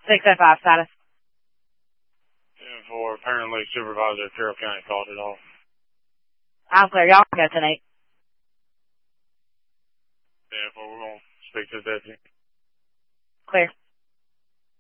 605 status. 10-4, apparently Supervisor of Carroll County called it off. I'm clear. Y'all can go tonight. 10-4, we're going to speak to the deputy.